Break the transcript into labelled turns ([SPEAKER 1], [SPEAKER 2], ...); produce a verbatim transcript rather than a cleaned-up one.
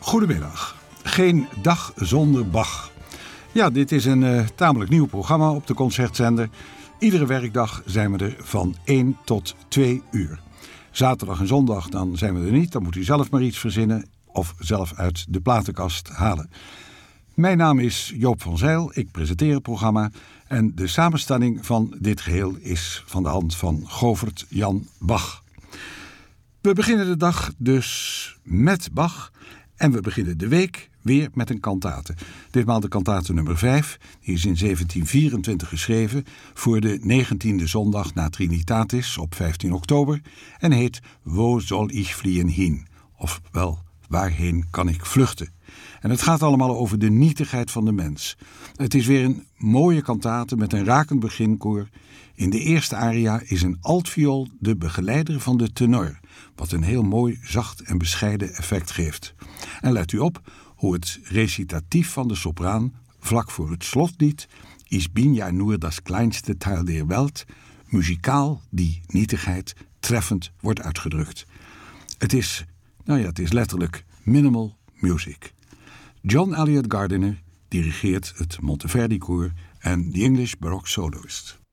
[SPEAKER 1] Goedemiddag. Geen dag zonder Bach. Ja, dit is een uh, tamelijk nieuw programma op de Concertzender. Iedere werkdag zijn we er van één tot twee uur. Zaterdag en zondag dan zijn we er niet. Dan moet u zelf maar iets verzinnen of zelf uit de platenkast halen. Mijn naam is Joop van Zijl. Ik presenteer het programma. En de samenstelling van dit geheel is van de hand van Govert Jan Bach. We beginnen de dag dus met Bach. En we beginnen de week weer met een kantate. Ditmaal de kantate nummer vijf. Die is in zeventien vierentwintig geschreven voor de negentiende zondag na Trinitatis op vijftien oktober. En heet Wo soll ich fliehen hin? Ofwel, waarheen kan ik vluchten? En het gaat allemaal over de nietigheid van de mens. Het is weer een mooie kantate met een rakend beginkoor. In de eerste aria is een altviool de begeleider van de tenor, wat een heel mooi, zacht en bescheiden effect geeft. En let u op hoe het recitatief van de sopraan vlak voor het slotlied Ich bin ja nur das kleinste Teil der Welt, muzikaal die nietigheid treffend wordt uitgedrukt. Het is, nou ja, het is letterlijk minimal music. John Eliot Gardiner dirigeert het Monteverdi Koor en The English Baroque Soloist.